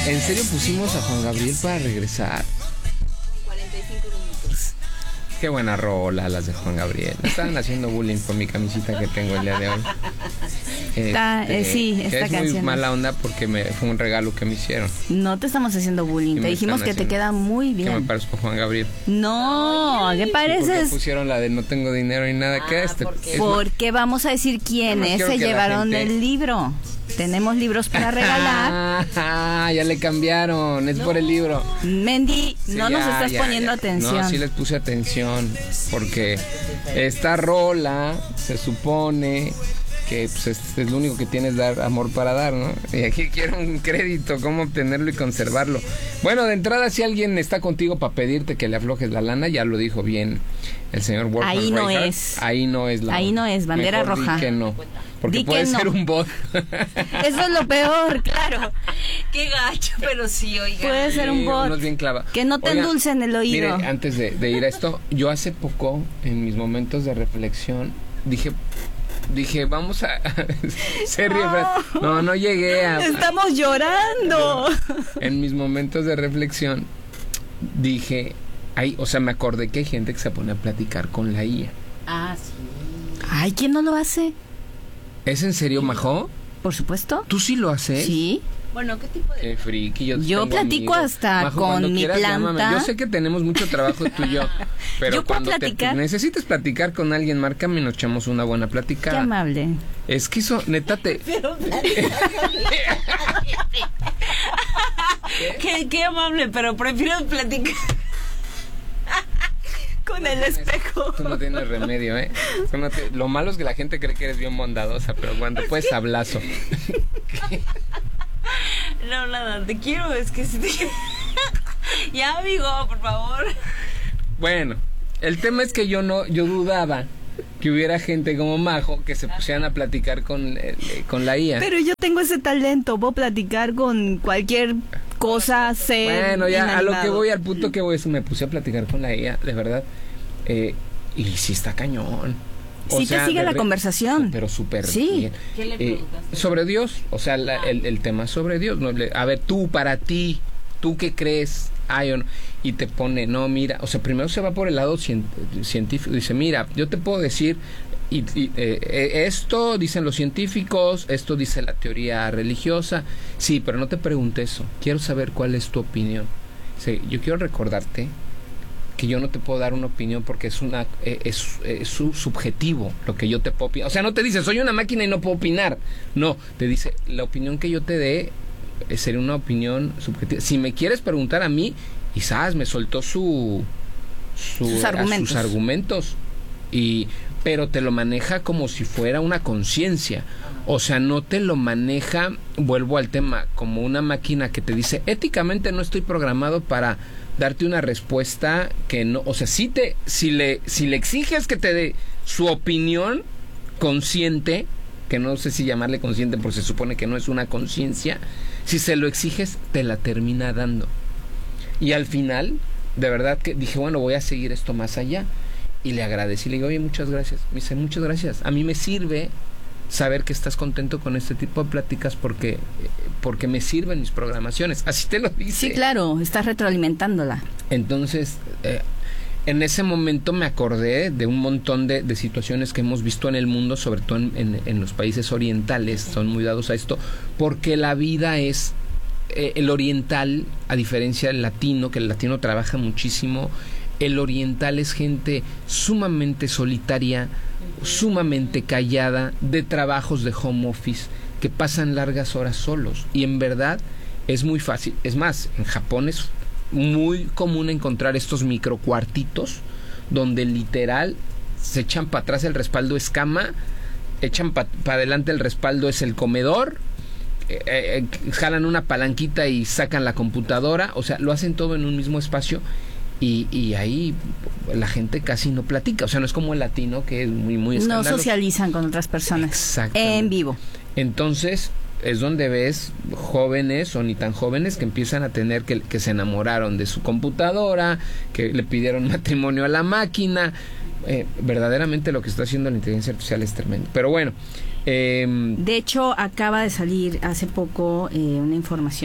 ¿En serio pusimos a Juan Gabriel para regresar? 45 minutos. Qué buena rola las de Juan Gabriel. Me estaban haciendo bullying por mi camisita que tengo el día de hoy. Sí, esta es canción. muy mala onda porque fue un regalo que me hicieron. No te estamos haciendo bullying, te dijimos que te queda muy bien. Que me parezco a Juan Gabriel. No, ¿qué pareces? ¿Por qué pusieron la de no tengo dinero ni nada? ¿Qué es? Porque vamos a decir quiénes se llevaron el libro. Tenemos libros para regalar. Ya le cambiaron, es por el libro. Mendy, sí, no nos estás poniendo atención. No, sí les puse atención, porque esta rola se supone que pues, es lo único que tienes, dar amor para dar, ¿no? Y aquí quiero un crédito, cómo obtenerlo y conservarlo. Bueno, de entrada, si alguien está contigo para pedirte que le aflojes la lana, ya lo dijo bien el señor Workman. Ahí no Reinhardt. es. Ahí no es la. Ahí no es, bandera mejor roja. Di que no. Porque Di puede ser un bot. Eso es lo peor, claro. Qué gacho, pero sí, oiga. Puede ser un bot. Bien clava. Que no te endulcen el oído. Mire, antes de ir a esto, yo hace poco, en mis momentos de reflexión, dije, vamos a... No llegué a... Estamos llorando. En mis momentos de reflexión, dije... me acordé que hay gente que se pone a platicar con la IA. Ah, sí. Ay, ¿quién no lo hace? ¿Es en serio, Majo? Por supuesto. ¿Tú sí lo haces? Sí. Bueno, ¿qué tipo de...? Qué friki, yo platico amigos. Hasta Majo, con mi planta. Llámame. Yo sé que tenemos mucho trabajo tú y yo, pero yo cuando platicar. Necesites platicar con alguien, márcame y nos echamos una buena platicada. Qué amable. Es que eso, neta, Qué amable, pero prefiero platicar con el espejo. Tú no tienes remedio, ¿eh? Lo malo es que la gente cree que eres bien bondadosa, pero cuando puedes sablazo. No, nada, te quiero, es que si te... Ya, amigo, por favor. Bueno, el tema es que yo dudaba que hubiera gente como Majo que se pusieran a platicar con la IA. Pero yo tengo ese talento, puedo platicar con cualquier cosa, ser Bueno, ya inanimado. a lo que voy, al punto que voy, me puse a platicar con la IA, de verdad. Y sí está cañón. Sí, te sigue la conversación. Pero súper sí. bien. ¿Qué le preguntaste? Sobre Dios, o sea, el tema sobre Dios. ¿No? A ver, para ti, ¿tú qué crees? Ay, o no. Y te pone, no, mira, o sea, primero se va por el lado científico. Dice, mira, yo te puedo decir, esto dicen los científicos, esto dice la teoría religiosa. Sí, pero no te pregunte eso. Quiero saber cuál es tu opinión. Dice, yo quiero recordarte que yo no te puedo dar una opinión porque es subjetivo lo que yo te puedo opinar. O sea, no te dice, soy una máquina y no puedo opinar. No, te dice, la opinión que yo te dé sería una opinión subjetiva. Si me quieres preguntar a mí, quizás me soltó sus argumentos. Pero te lo maneja como si fuera una conciencia. O sea, no te lo maneja, vuelvo al tema, como una máquina que te dice, éticamente no estoy programado para darte una respuesta que no, o sea, si le exiges que te dé su opinión consciente, que no sé si llamarle consciente porque se supone que no es una conciencia, si se lo exiges, te la termina dando. Y al final, de verdad que dije, bueno, voy a seguir esto más allá. Y le agradecí, le digo, oye, muchas gracias. Me dice, muchas gracias. A mí me sirve saber que estás contento con este tipo de pláticas porque me sirven mis programaciones. Así te lo dice. Sí, claro, estás retroalimentándola. Entonces, en ese momento me acordé de un montón de situaciones que hemos visto en el mundo, sobre todo en los países orientales, son muy dados a esto, porque la vida es... el oriental, a diferencia del latino, que el latino trabaja muchísimo, el oriental es gente sumamente solitaria, sumamente callada, de trabajos de home office, que pasan largas horas solos. Y en verdad es muy fácil. Es más, en Japón es muy común encontrar estos microcuartitos donde literal se echan para atrás el respaldo es cama, echan para adelante el respaldo es el comedor, jalan una palanquita y sacan la computadora. O sea, lo hacen todo en un mismo espacio. Y ahí la gente casi no platica, o sea, no es como el latino que es muy escandaloso. No socializan con otras personas en vivo. Entonces es donde ves jóvenes o ni tan jóvenes que empiezan a tener que se enamoraron de su computadora, que le pidieron matrimonio a la máquina. Verdaderamente lo que está haciendo la inteligencia artificial es tremendo. Pero bueno, de hecho acaba de salir hace poco una información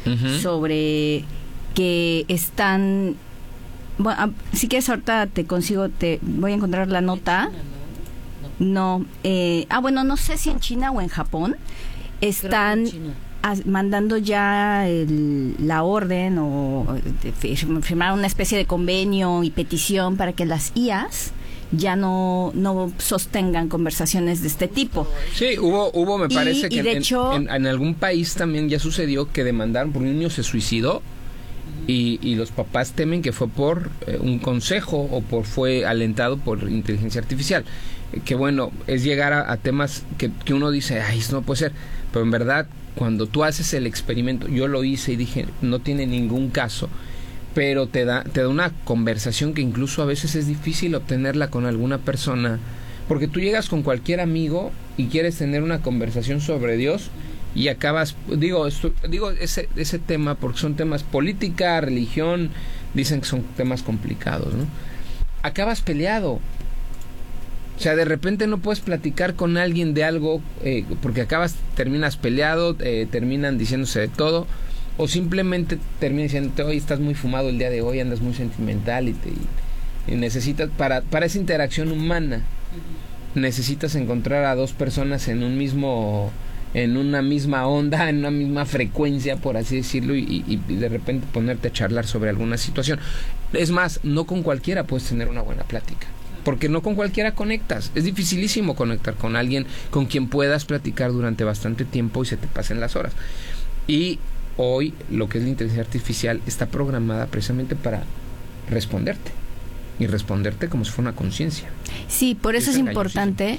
sobre que están... Bueno, si quieres ahorita te voy a encontrar la nota. No, bueno, no sé si en China o en Japón están mandando ya la orden o firmar una especie de convenio y petición para que las IAs ya no sostengan conversaciones de este tipo. Sí, hubo me parece que de hecho, en algún país también ya sucedió que demandaron por un niño se suicidó y los papás temen que fue por un consejo o fue alentado por inteligencia artificial. Que bueno, es llegar a temas que uno dice, ay, eso no puede ser, pero en verdad cuando tú haces el experimento, yo lo hice y dije, no tiene ningún caso, pero te da una conversación que incluso a veces es difícil obtenerla con alguna persona, porque tú llegas con cualquier amigo y quieres tener una conversación sobre Dios y acabas, digo ese tema porque son temas política, religión, dicen que son temas complicados, ¿no? Acabas peleado. O sea, de repente no puedes platicar con alguien de algo porque terminas peleado, terminan diciéndose de todo, o simplemente terminan diciéndote, oye, estás muy fumado el día de hoy, andas muy sentimental y necesitas, para esa interacción humana, necesitas encontrar a dos personas en una misma onda, en una misma frecuencia, por así decirlo, y de repente ponerte a charlar sobre alguna situación. Es más, no con cualquiera puedes tener una buena plática. Porque no con cualquiera conectas. Es dificilísimo conectar con alguien con quien puedas platicar durante bastante tiempo y se te pasen las horas. Y hoy lo que es la inteligencia artificial está programada precisamente para responderte. Y responderte como si fuera una conciencia. Sí, por eso es importante,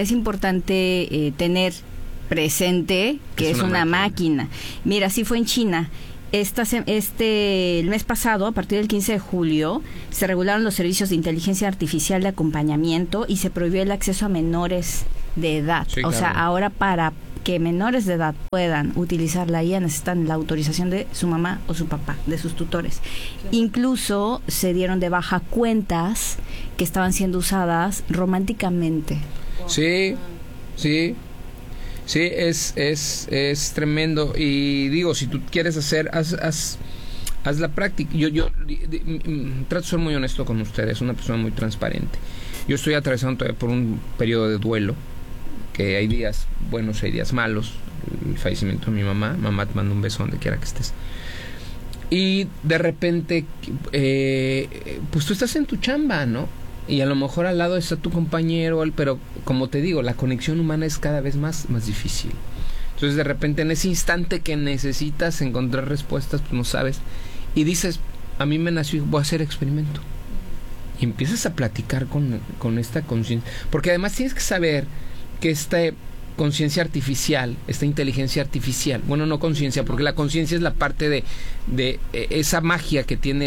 tener presente que es una máquina. Mira, así fue en China. El mes pasado, a partir del 15 de julio, se regularon los servicios de inteligencia artificial de acompañamiento y se prohibió el acceso a menores de edad. Sí, claro. O sea, ahora para que menores de edad puedan utilizar la IA necesitan la autorización de su mamá o su papá, de sus tutores. Incluso se dieron de baja cuentas que estaban siendo usadas románticamente. Sí. Sí, es tremendo. Y digo, si tú quieres hacer, haz la práctica. Yo trato de ser muy honesto con ustedes, una persona muy transparente. Yo estoy atravesando todavía por un periodo de duelo, que hay días buenos, hay días malos. El fallecimiento de mi mamá te mando un beso donde quiera que estés. Y de repente, pues tú estás en tu chamba, ¿no? Y a lo mejor al lado está tu compañero, pero como te digo, la conexión humana es cada vez más difícil. Entonces de repente en ese instante que necesitas encontrar respuestas, pues no sabes. Y dices, a mí me nació, voy a hacer experimento. Y empiezas a platicar con esta conciencia. Porque además tienes que saber que esta conciencia artificial, esta inteligencia artificial, bueno, no conciencia, porque la conciencia es la parte de esa magia que tiene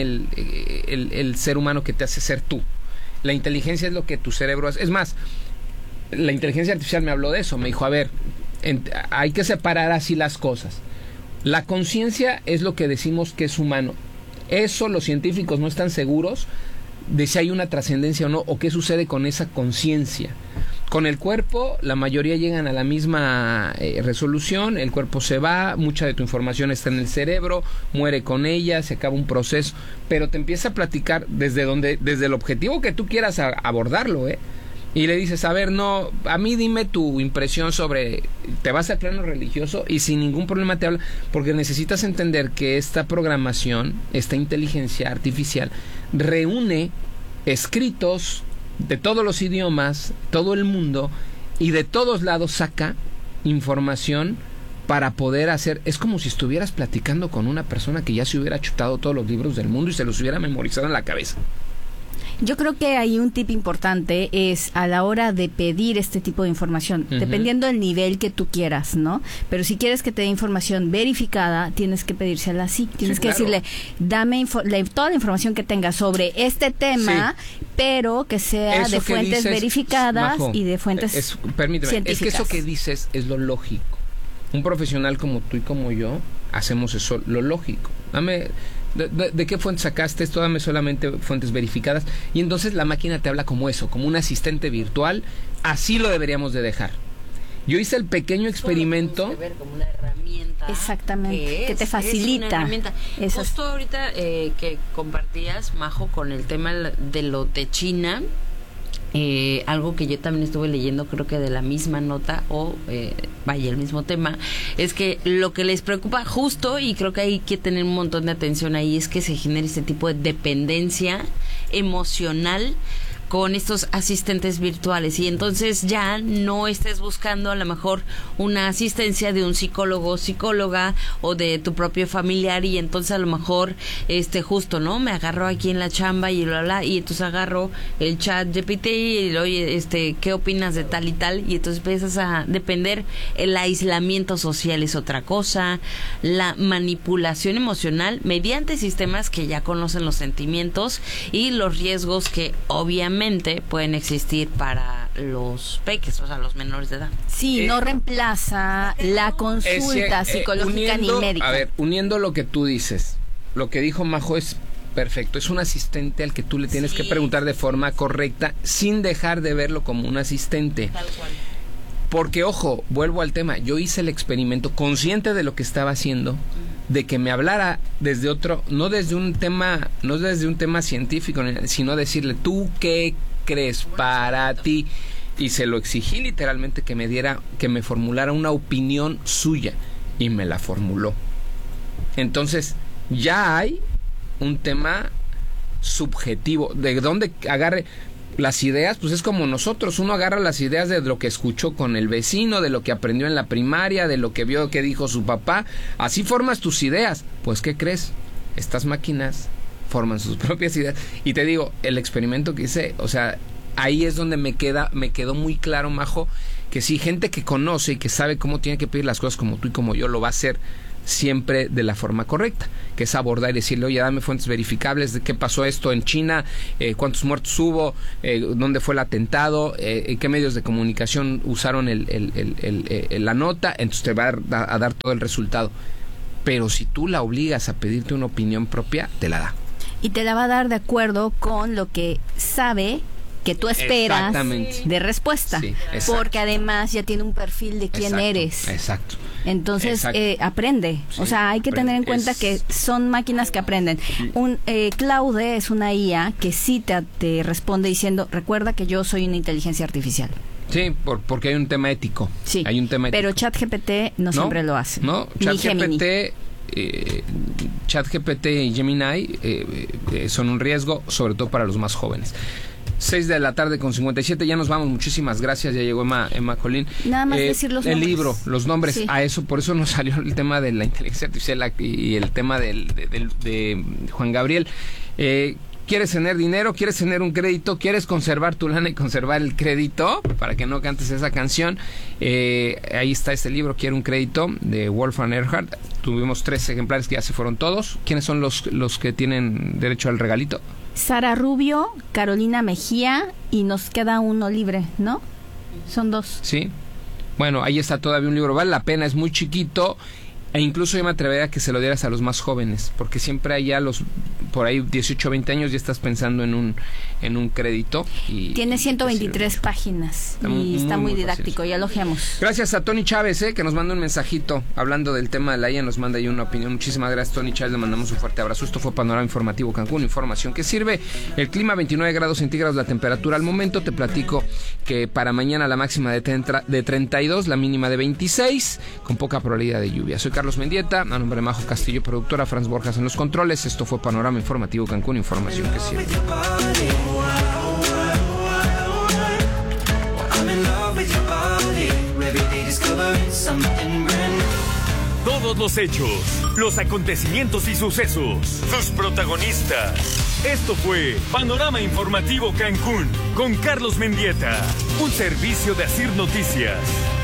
el ser humano que te hace ser tú. La inteligencia es lo que tu cerebro hace. Es más, la inteligencia artificial me habló de eso. Me dijo, a ver, hay que separar así las cosas. La conciencia es lo que decimos que es humano. Eso los científicos no están seguros de si hay una trascendencia o no, o qué sucede con esa conciencia. Con el cuerpo, la mayoría llegan a la misma resolución, el cuerpo se va, mucha de tu información está en el cerebro, muere con ella, se acaba un proceso, pero te empieza a platicar desde el objetivo que tú quieras abordarlo, y le dices, a ver, no, a mí dime tu impresión sobre, te vas al plano religioso y sin ningún problema te habla, porque necesitas entender que esta programación, esta inteligencia artificial, reúne escritos de todos los idiomas, todo el mundo, y de todos lados saca información para poder hacer, es como si estuvieras platicando con una persona que ya se hubiera chutado todos los libros del mundo y se los hubiera memorizado en la cabeza. Yo creo que hay un tip importante es a la hora de pedir este tipo de información, dependiendo del nivel que tú quieras, ¿no? Pero si quieres que te dé información verificada, tienes que pedírsela así. Tienes que decirle, dame toda la información que tengas sobre este tema, pero que sea eso de fuentes verificadas, Majo, y de fuentes permíteme, científicas. Es que eso que dices es lo lógico. Un profesional como tú y como yo hacemos eso, lo lógico. Dame... ¿De qué fuentes sacaste esto? Dame solamente fuentes verificadas. Y entonces la máquina te habla como eso, como un asistente virtual. Así lo deberíamos de dejar. Yo hice el pequeño experimento. Como una herramienta. Exactamente, que te facilita. Es una herramienta. Justo ahorita que compartías, Majo, con el tema de lo de China, algo que yo también estuve leyendo, creo que de la misma nota el mismo tema, es que lo que les preocupa justo, y creo que hay que tener un montón de atención ahí, es que se genere este tipo de dependencia emocional con estos asistentes virtuales, y entonces ya no estés buscando a lo mejor una asistencia de un psicólogo o psicóloga o de tu propio familiar, y entonces a lo mejor justo, ¿no? Me agarro aquí en la chamba y bla, y entonces agarro el chat GPT y oye, ¿qué opinas de tal y tal? Y entonces empiezas a depender. El aislamiento social es otra cosa, la manipulación emocional mediante sistemas que ya conocen los sentimientos y los riesgos que obviamente pueden existir para los peques, o sea, los menores de edad. Sí, no reemplaza la consulta psicológica ni médica. A ver, uniendo lo que tú dices, lo que dijo Majo es perfecto. Es un asistente al que tú le tienes que preguntar de forma correcta sin dejar de verlo como un asistente. Tal cual. Porque, ojo, vuelvo al tema, yo hice el experimento consciente de lo que estaba haciendo, de que me hablara desde otro, no desde un tema científico, sino decirle, ¿tú qué crees para ti? Y se lo exigí literalmente que me formulara una opinión suya, y me la formuló. Entonces, ya hay un tema subjetivo, de dónde agarre las ideas. Pues es como nosotros, uno agarra las ideas de lo que escuchó con el vecino, de lo que aprendió en la primaria, de lo que vio que dijo su papá, así formas tus ideas. Pues ¿qué crees? Estas máquinas forman sus propias ideas. Y te digo, el experimento que hice, o sea, ahí es donde me quedó muy claro, Majo, que sí, gente que conoce y que sabe cómo tiene que pedir las cosas como tú y como yo, lo va a hacer siempre de la forma correcta, que es abordar y decirle, oye, dame fuentes verificables de qué pasó esto en China, cuántos muertos hubo, dónde fue el atentado, qué medios de comunicación usaron la nota. Entonces te va a dar todo el resultado. Pero si tú la obligas a pedirte una opinión propia, te la da. Y te la va a dar de acuerdo con lo que sabe que tú esperas de respuesta, porque además ya tiene un perfil de quién eres. Exacto. Entonces aprende, o sea, hay que tener en cuenta que son máquinas que aprenden. Claude es una IA que sí te responde diciendo, recuerda que yo soy una inteligencia artificial. Sí, porque hay un tema ético. Sí, hay un tema ético. Pero ChatGPT no siempre lo hace. No, ChatGPT y Gemini son un riesgo, sobre todo para los más jóvenes. 6:57 ya nos vamos. Muchísimas gracias. Ya llegó Emma Colín. Nada más decir los nombres. El libro, los nombres. Por eso nos salió el tema de la inteligencia artificial y el tema de Juan Gabriel. ¿Quieres tener dinero? ¿Quieres tener un crédito? ¿Quieres conservar tu lana y conservar el crédito? Para que no cantes esa canción. Ahí está este libro, Quiero un crédito, de Wolfgang Erhard. Tuvimos 3 ejemplares que ya se fueron todos. ¿Quiénes son los que tienen derecho al regalito? Sara Rubio, Carolina Mejía, y nos queda uno libre, ¿no? Son 2. Sí. Bueno, ahí está todavía un libro. Vale la pena, es muy chiquito. E incluso yo me atrevería a que se lo dieras a los más jóvenes, porque siempre hay ya por ahí 18 o 20 años ya estás pensando en un crédito. Y tiene 123 páginas y está muy didáctico, ya elogiamos. Gracias a Tony Chávez, que nos manda un mensajito hablando del tema de la IA, nos manda ahí una opinión. Muchísimas gracias, Tony Chávez, le mandamos un fuerte abrazo. Esto fue Panorama Informativo Cancún, información que sirve. El clima 29 grados centígrados, la temperatura al momento. Te platico que para mañana la máxima de 32, la mínima de 26, con poca probabilidad de lluvia. Soy Carlos Mendieta, a nombre de Majo Castillo, productora, Franz Borjas en los controles. Esto fue Panorama Informativo Cancún, información que sirve. Todos los hechos, los acontecimientos y sucesos, sus protagonistas. Esto fue Panorama Informativo Cancún con Carlos Mendieta, un servicio de Asir Noticias.